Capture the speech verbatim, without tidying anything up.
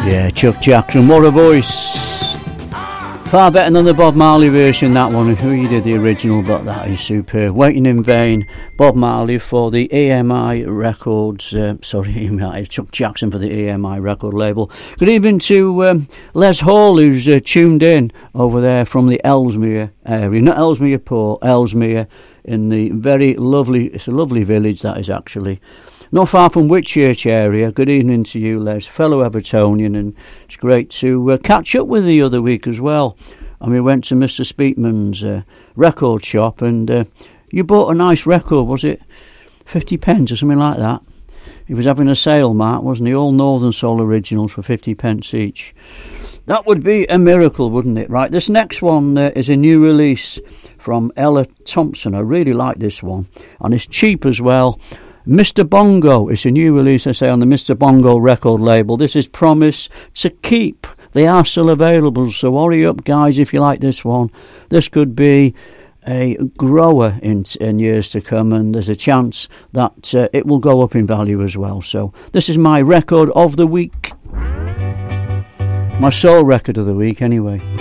Yeah, Chuck Jackson, what a voice. Far better than the Bob Marley version, that one. Who he did the original, but that is superb. Waiting in Vain, Bob Marley for the E M I Records, uh, sorry, E M I, Chuck Jackson for the E M I record label. Good evening to um, Les Hall, who's uh, tuned in over there from the Ellesmere area. Not Ellesmere Port, Ellesmere, in the very lovely, it's a lovely village that is actually. Not far from Whitchurch area. Good evening to you, Les, fellow Evertonian, and it's great to uh, catch up with you the other week as well. And we went to Mister Speakman's uh, record shop, and uh, you bought a nice record, was it fifty pence or something like that? He was having a sale, Mark, wasn't he? All Northern Soul originals for fifty pence each. That would be a miracle, wouldn't it? Right, this next one uh, is a new release from Ella Thompson. I really like this one, and it's cheap as well. Mister Bongo, it's a new release, I say, on the Mister Bongo record label. This is Promise to Keep. They are still available, so hurry up, guys, if you like this one. This could be a grower in, in years to come, and there's a chance that uh, it will go up in value as well. So this is my record of the week. My soul record of the week, anyway.